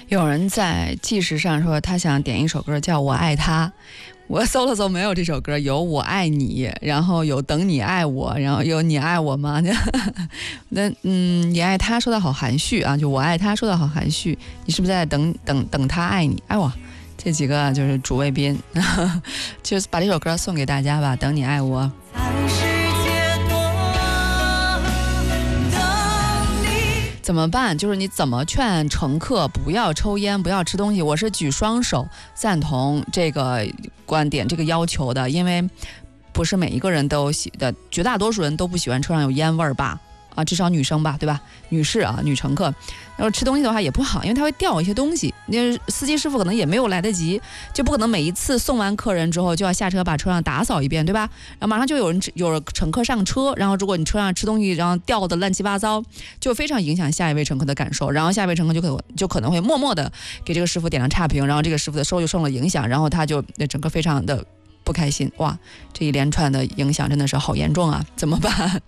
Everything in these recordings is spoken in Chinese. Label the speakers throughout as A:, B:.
A: 有人在纪实上说他想点一首歌叫《我爱他》，我搜了搜没有这首歌，有《我爱你》，然后有《等你爱我》，然后有《你爱我吗》那你爱他说的好含蓄啊，就我爱他说的好含蓄，你是不是在等他爱你？哎我这几个就是主谓宾，就是把这首歌送给大家吧，《等你爱我》。怎么办？就是你怎么劝乘客不要抽烟，不要吃东西？我是举双手赞同这个观点，这个要求的，因为不是每一个人都绝大多数人都不喜欢车上有烟味儿吧？啊，至少女生吧，对吧？女士啊，女乘客，然后吃东西的话也不好，因为它会掉一些东西。那司机师傅可能也没有来得及，就不可能每一次送完客人之后就要下车把车上打扫一遍，对吧？然后马上就有乘客上车，然后如果你车上吃东西，然后掉的乱七八糟，就非常影响下一位乘客的感受。然后下一位乘客就可能会默默的给这个师傅点了差评，然后这个师傅的收入受了影响，然后他就整个非常的不开心。哇，这一连串的影响真的是好严重啊！怎么办？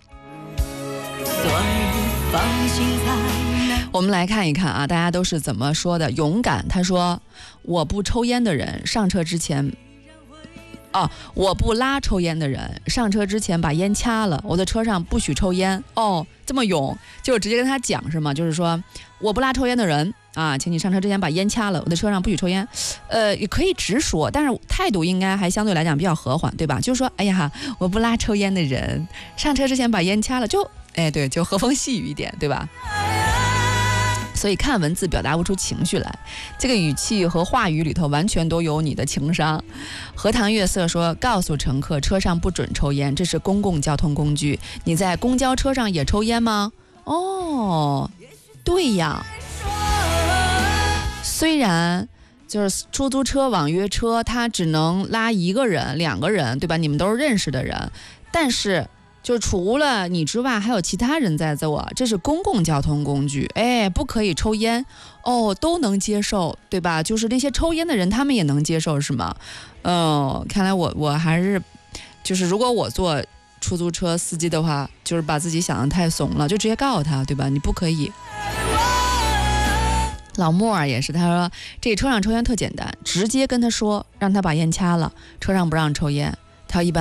A: 我们来看一看啊，大家都是怎么说的。勇敢他说，我不抽烟的人上车之前我不拉抽烟的人上车之前把烟掐了，我的车上不许抽烟。这么勇，就直接跟他讲是吗？就是说我不拉抽烟的人啊，请你上车之前把烟掐了，我的车上不许抽烟。也可以直说，但是态度应该还相对来讲比较和缓，对吧？就是说，哎呀，我不拉抽烟的人上车之前把烟掐了，对，就和风细雨一点，对吧？所以看文字表达不出情绪来，这个语气和话语里头完全都有你的情商。荷塘月色说，告诉乘客车上不准抽烟，这是公共交通工具，你在公交车上也抽烟吗？对呀，虽然就是出租车网约车它只能拉一个人2个人，对吧？你们都是认识的人，但是就除了你之外还有其他人在坐，这是公共交通工具，不可以抽烟都能接受，对吧？就是那些抽烟的人他们也能接受是吗？看来我还是就是如果我做出租车司机的话，就是把自己想得太怂了，就直接告诉他，对吧？你不可以。老莫儿也是，他说这车上抽烟特简单，直接跟他说让他把烟掐了，车上不让抽烟，他一般